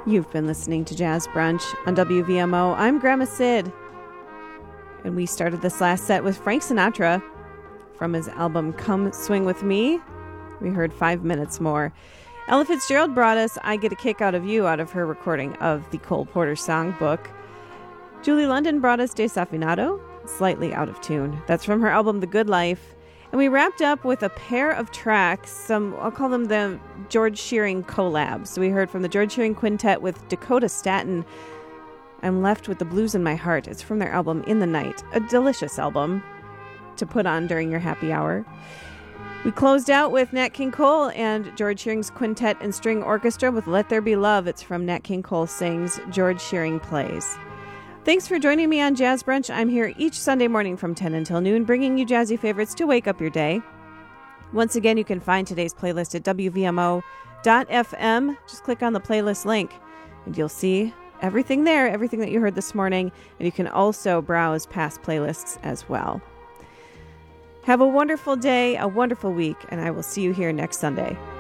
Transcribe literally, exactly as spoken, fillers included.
You've been listening to Jazz Brunch on W V M O. I'm Grandma Sid. And we started this last set with Frank Sinatra from his album Come Swing With Me. We heard Five Minutes More. Ella Fitzgerald brought us I Get a Kick Out of You out of her recording of the Cole Porter Songbook. Julie London brought us Desafinado, Slightly Out of Tune. That's from her album The Good Life. And we wrapped up with a pair of tracks, some, I'll call them the George Shearing collabs. So we heard from the George Shearing Quintet with Dakota Staton, I'm Left with the Blues in My Heart. It's from their album In the Night, a delicious album to put on during your happy hour. We closed out with Nat King Cole and George Shearing's Quintet and String Orchestra with Let There Be Love. It's from Nat King Cole Sings, George Shearing Plays. Thanks for joining me on Jazz Brunch. I'm here each Sunday morning from ten until noon, bringing you jazzy favorites to wake up your day. Once again, you can find today's playlist at W V M O dot F M. Just click on the playlist link, and you'll see everything there, everything that you heard this morning, and you can also browse past playlists as well. Have a wonderful day, a wonderful week, and I will see you here next Sunday.